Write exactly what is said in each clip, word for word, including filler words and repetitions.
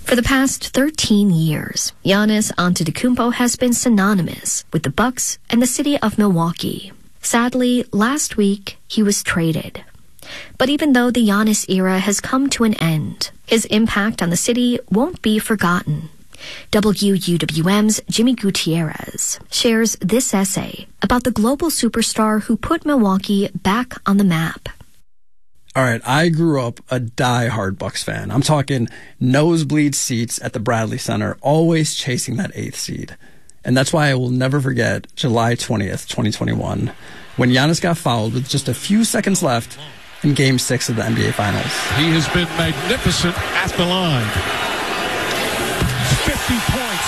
For the past thirteen years, Giannis Antetokounmpo has been synonymous with the Bucks and the city of Milwaukee. Sadly, last week, he was traded. But even though the Giannis era has come to an end, his impact on the city won't be forgotten. W U W M's Jimmy Gutierrez shares this essay about the global superstar who put Milwaukee back on the map. All right, I grew up a die-hard Bucks fan. I'm talking nosebleed seats at the Bradley Center, always chasing that eighth seed. And that's why I will never forget July twentieth, twenty twenty-one, when Giannis got fouled with just a few seconds left in Game six of the N B A Finals. He has been magnificent at the line. fifty points.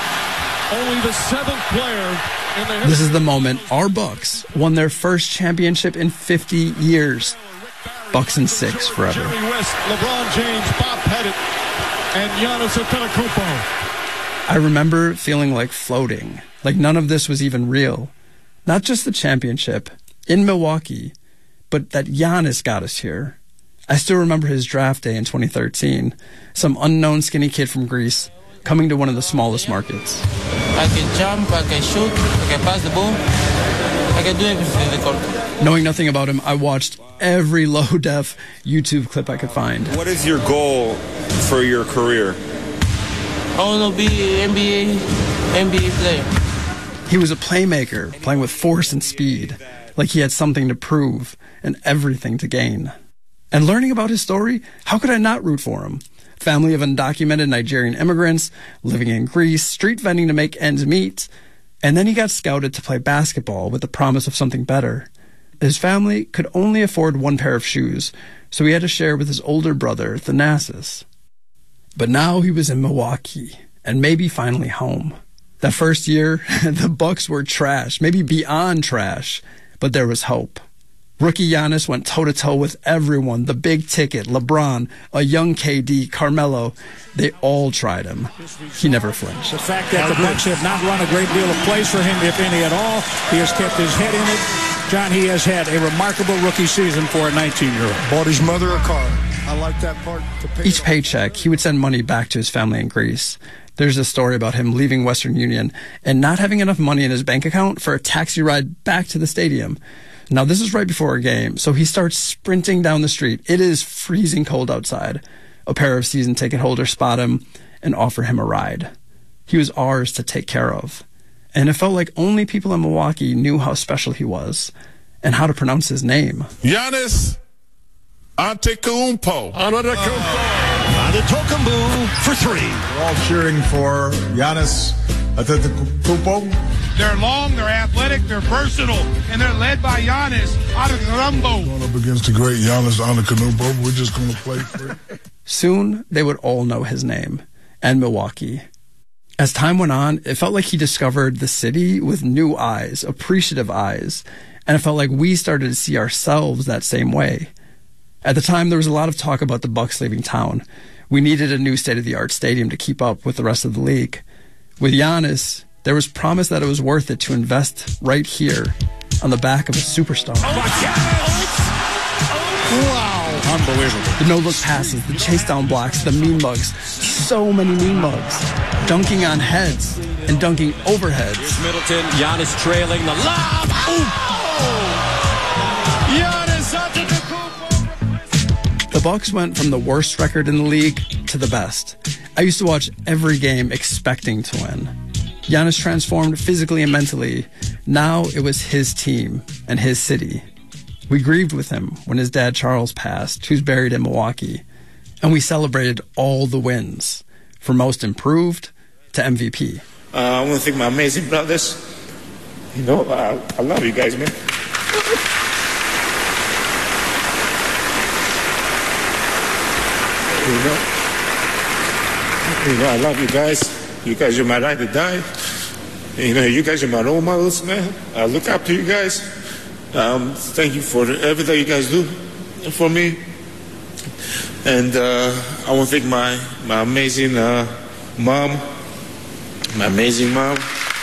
Only the seventh player in the... This is the moment our Bucks won their first championship in fifty years. Bucks in six forever. Jerry West, LeBron James, Bob Pettit, and Giannis Antetokounmpo. I remember feeling like floating, like none of this was even real. Not just the championship in Milwaukee, but that Giannis got us here. I still remember his draft day in twenty thirteen, some unknown skinny kid from Greece coming to one of the smallest markets. I can jump, I can shoot, I can pass the ball, I can do everything in the court. Knowing nothing about him, I watched every low-def YouTube clip I could find. What is your goal for your career? I want to be an N B A, N B A player. He was a playmaker, playing with force and speed, like he had something to prove and everything to gain. And learning about his story, how could I not root for him? Family of undocumented Nigerian immigrants, living in Greece, street vending to make ends meet. And then he got scouted to play basketball with the promise of something better. His family could only afford one pair of shoes, so he had to share with his older brother, Thanasis. But now he was in Milwaukee, and maybe finally home. That first year, the Bucks were trash, maybe beyond trash, but there was hope. Rookie Giannis went toe-to-toe with everyone, the big ticket, LeBron, a young K D, Carmelo. They all tried him. He never flinched. The fact that the Bucks have not run a great deal of plays for him, if any at all, he has kept his head in it. John, he has had a remarkable rookie season for a nineteen-year-old. Bought his mother a car. I like that part. Each paycheck, he would send money back to his family in Greece. There's a story about him leaving Western Union and not having enough money in his bank account for a taxi ride back to the stadium. Now, this is right before a game, so he starts sprinting down the street. It is freezing cold outside. A pair of season ticket holders spot him and offer him a ride. He was ours to take care of. And it felt like only people in Milwaukee knew how special he was and how to pronounce his name. Giannis Antetokounmpo. Antetokounmpo. Antetokounmpo for three. We're all cheering for Giannis Antetokounmpo. They're long, they're athletic, they're versatile, and they're led by Giannis Antetokounmpo. Going up against the great Giannis Antetokounmpo, we're just going to play free. Soon, they would all know his name, and Milwaukee. As time went on, it felt like he discovered the city with new eyes, appreciative eyes, and it felt like we started to see ourselves that same way. At the time, there was a lot of talk about the Bucks leaving town. We needed a new state-of-the-art stadium to keep up with the rest of the league. With Giannis, there was promise that it was worth it to invest right here on the back of a superstar. Wow. Unbelievable. The no-look passes, the chase-down blocks, the mean mugs. So many mean mugs. Dunking on heads and dunking over heads. Here's Middleton, Giannis trailing the lob. Giannis Antetokounmpo. The Bucks went from the worst record in the league to the best. I used to watch every game expecting to win. Giannis transformed physically and mentally. Now it was his team and his city. We grieved with him when his dad Charles passed, who's buried in Milwaukee. And we celebrated all the wins, from most improved to M V P. Uh, I want to thank my amazing brothers. You know, I, I love you guys, man. You know, you know, I love you guys. You guys are my ride or die. You know, you guys are my role models, man. I look up to you guys. Um, thank you for everything you guys do for me. And uh, I want to thank my, my amazing uh, mom, my amazing mom.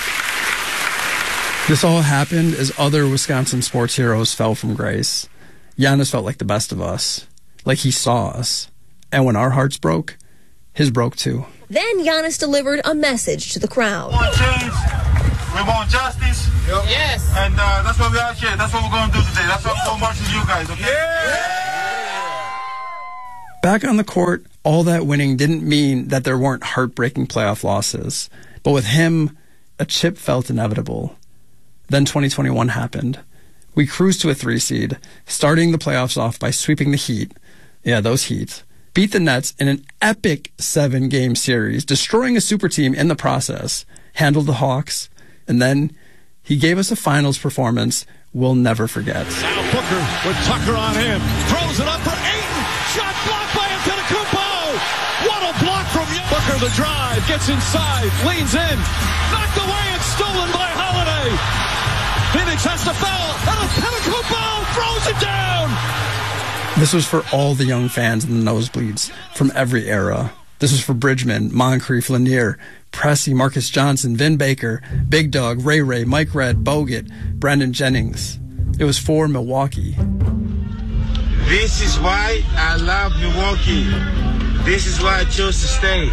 This all happened as other Wisconsin sports heroes fell from grace. Giannis felt like the best of us, like he saw us. And when our hearts broke, his broke too. Then Giannis delivered a message to the crowd. We want change. We want justice. Yep. Yes. And uh, that's what we're out here. That's what we're going to do today. That's what we're going to march with you guys, okay? Yeah. Back on the court, all that winning didn't mean that there weren't heartbreaking playoff losses. But with him, a chip felt inevitable. Then twenty twenty-one happened. We cruised to a three seed, starting the playoffs off by sweeping the Heat. Yeah, those Heat. Beat the Nets in an epic seven-game series, destroying a super team in the process. Handled the Hawks. And then he gave us a finals performance we'll never forget. Now Booker with Tucker on him. Throws it up for Ayton. Shot blocked by Antetokounmpo. What a block from Booker. The drive. Gets inside. Leans in. Knocked away and stolen by Holiday. Phoenix has to foul. Antetokounmpo throws it down. This was for all the young fans in the nosebleeds from every era. This was for Bridgman, Moncrief, Lanier, Pressey, Marcus Johnson, Vin Baker, Big Dog, Ray Ray, Mike Red, Bogut, Brandon Jennings. It was for Milwaukee. This is why I love Milwaukee. This is why I chose to stay.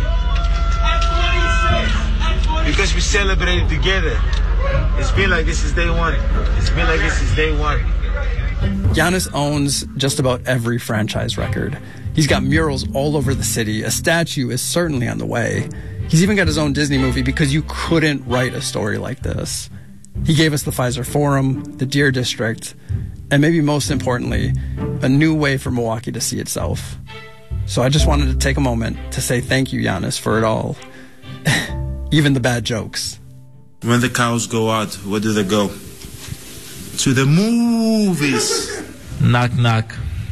Because we celebrated together. It's been like this since day one. It's been like this since day one. Giannis owns just about every franchise record. He's got murals all over the city. A statue is certainly on the way. He's even got his own Disney movie because you couldn't write a story like this. He gave us the Pfizer Forum, the Deer District, and maybe most importantly, a new way for Milwaukee to see itself. So I just wanted to take a moment to say thank you, Giannis, for it all. Even the bad jokes. When the cows go out, where do they go? To the movies. Knock, knock.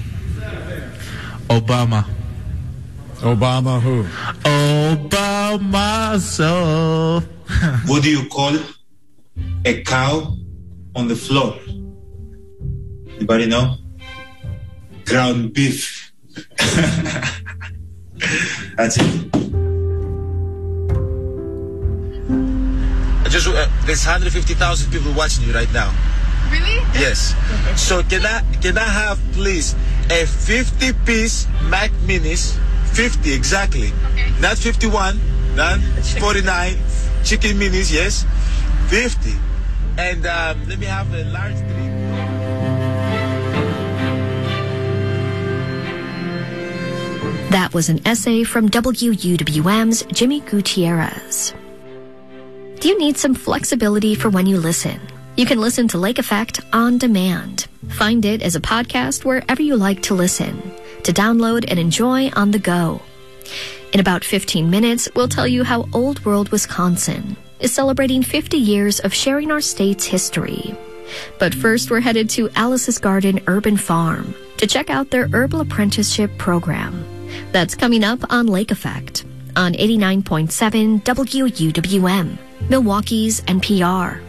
Obama. Obama who? Obama, so. What do you call a cow on the floor? Anybody know? Ground beef. That's it. I just uh, there's one hundred fifty thousand people watching you right now. Really? Yes. So can I can I have please a fifty piece Mac Minis, fifty exactly, okay. Not fifty-one, not forty-nine, chicken minis, yes, fifty, and um, let me have a large drink. That was an essay from W U W M's Jimmy Gutierrez. Do you need some flexibility for when you listen? You can listen to Lake Effect on demand. Find it as a podcast wherever you like to listen, to download and enjoy on the go. In about fifteen minutes, we'll tell you how Old World Wisconsin is celebrating fifty years of sharing our state's history. But first, we're headed to Alice's Garden Urban Farm to check out their herbal apprenticeship program. That's coming up on Lake Effect on eighty-nine point seven W U W M, Milwaukee's N P R.